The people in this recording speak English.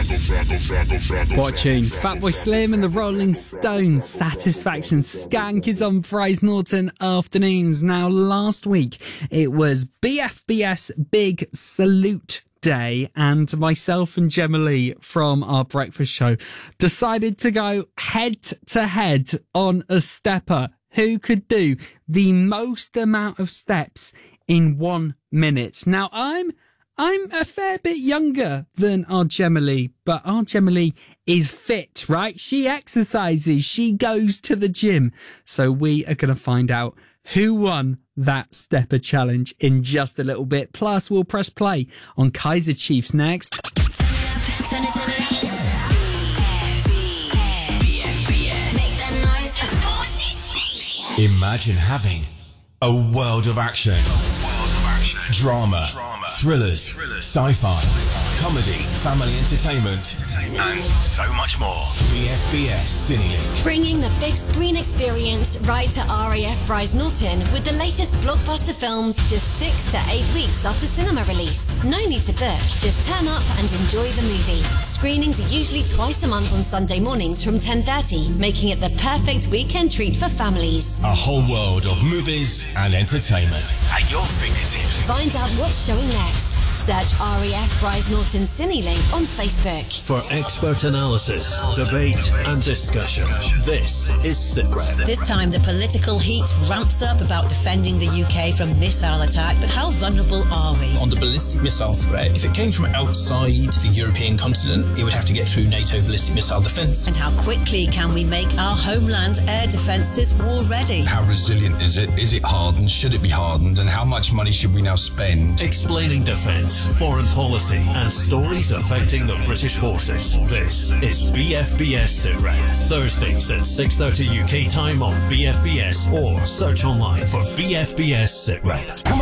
What tune? Fatboy Slim and the Rolling Stones. Satisfaction Skank is on Bryce Norton Afternoons. Now, last week it was BFBS Big Salute Day, and myself and Gemma Lee from our breakfast show decided to go head to head on a stepper who could do the most amount of steps in 1 minute. Now, I'm a fair bit younger than our Gemma Lee, but our Gemma Lee is fit, right? She exercises, she goes to the gym. So we are going to find out who won that stepper challenge in just a little bit. Plus, we'll press play on Kaiser Chiefs next. Imagine having a world of action. Drama, thrillers, sci-fi, comedy, family entertainment, and so much more. BFBS CineLink. Bringing the big screen experience right to RAF Bryce Norton with the latest blockbuster films just 6 to 8 weeks after cinema release. No need to book, just turn up and enjoy the movie. Screenings are usually twice a month on Sunday mornings from 10:30, making it the perfect weekend treat for families. A whole world of movies and entertainment at your fingertips. Find out what's showing next. Search RAF Bryce Norton CineLink on Facebook. For expert analysis, debate and discussion, this is SitRep. This time the political heat ramps up about defending the UK from missile attack, but how vulnerable are we? On the ballistic missile threat, if it came from outside the European continent, it would have to get through NATO ballistic missile defence. And how quickly can we make our homeland air defences war ready? How resilient is it? Is it hardened? Should it be hardened? And how much money should we now spend? Explaining defence, foreign policy and stories affecting the British forces. This is BFBS SitRep. Thursdays at 6:30 UK time on BFBS, or search online for BFBS SitRep.